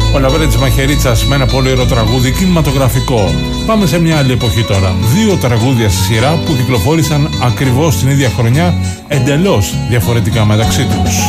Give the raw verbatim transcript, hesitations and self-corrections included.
Ο Λαβέρετης Μαχαιρίτσας με ένα πολύ ωραίο τραγούδι κινηματογραφικό. Πάμε σε μια άλλη εποχή τώρα. Δύο τραγούδια στη σειρά που κυκλοφόρησαν ακριβώς την ίδια χρονιά, εντελώς διαφορετικά μεταξύ τους.